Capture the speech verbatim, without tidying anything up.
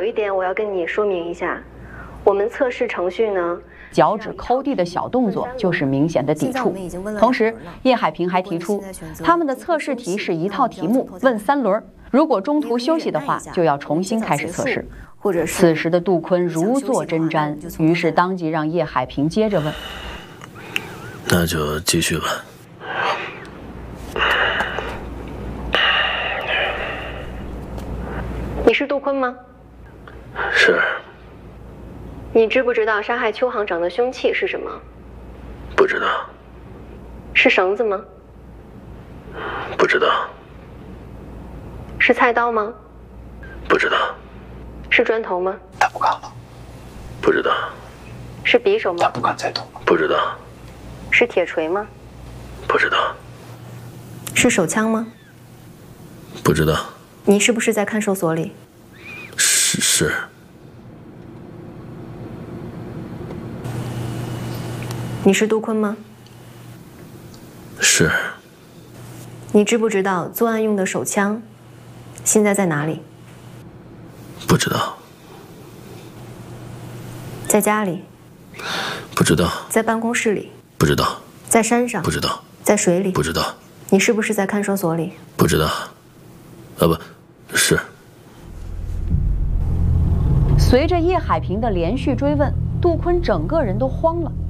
一点我要跟你说明一下，我们测试程序呢， 脚趾抠地的小动作就是明显的抵触。同时，叶海平还提出，他们的测试题是一套题目，问三轮，如果中途休息的话，就要重新开始测试。或者此时的杜坤如坐针毡，于是当即让叶海平接着问：“ 那就继续吧。” 你是杜坤吗？ 是。 你知不知道杀害邱行长的凶器是什么？ 不知道。 是绳子吗？ 不知道。 是菜刀吗？ 不知道。 是砖头吗？ 他不敢了。 不知道。 是匕首吗？ 他不敢再动了。 不知道。 是铁锤吗？ 不知道。 是手枪吗？ 不知道。 你是不是在看守所里？ 是是。 你是杜坤吗？ 是。 你知不知道作案用的手枪现在在哪里？ 不知道。 在家里？ 不知道。 在办公室里？ 不知道。 在山上？ 不知道。 在水里？ 不知道。 你是不是在看守所里？ 不知道。啊不，是。 随着叶海平的连续追问，杜坤整个人都慌了。